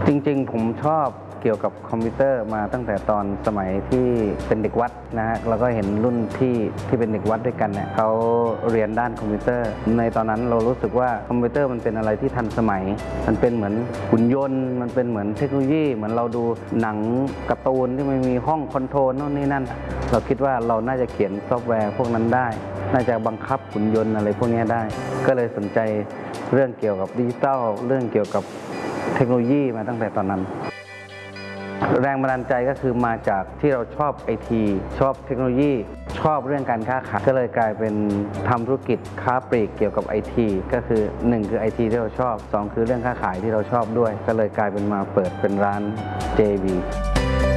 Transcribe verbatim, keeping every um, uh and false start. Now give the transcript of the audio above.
จริงๆผมชอบเกี่ยวกับคอมพิวเตอร์มาตั้งแต่ตอนสมัยที่เป็นเด็กวัดนะฮะแล้วก็เห็นรุ่นพี่ที่เป็นเด็กวัดด้วยกันเนี่ยเขาเรียนด้านคอมพิวเตอร์ในตอนนั้นเรารู้สึกว่าคอมพิวเตอร์มันเป็นอะไรที่ทันสมัยมันเป็นเหมือนหุ่นยนต์มันเป็นเหมือนเทคโนโลยีเหมือนเราดูหนังการ์ตูนที่มันมีห้องคอนโทรลโน่นนี่นั่นเราคิดว่าเราน่าจะเขียนซอฟต์แวร์พวกนั้นได้น่าจะบังคับหุ่นยนต์อะไรพวกนี้ได้ก็เลยสนใจเรื่องเกี่ยวกับดิจิทัลเรื่องเกี่ยวกับเทคโนโลยีมาตั้งแต่ตอนนั้นแรงบันดาลใจก็คือมาจากที่เราชอบไอทีชอบเทคโนโลยีชอบเรื่องการค้าขายก็เลยกลายเป็นทำธุรกิจค้าปลีกเกี่ยวกับไอทีก็คือหนึ่งคือไอทีที่เราชอบสองคือเรื่องค้าขายที่เราชอบด้วยก็เลยกลายเป็นมาเปิดเป็นร้าน เจ วี